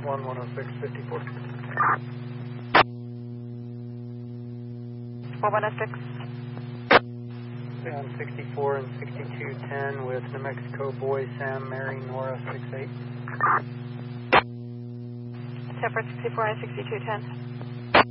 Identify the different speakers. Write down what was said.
Speaker 1: 10654.
Speaker 2: 1106.
Speaker 1: On 64 and 6210 with New Mexico Boy Sam Mary Nora 68.
Speaker 2: Separate 64 and 6210.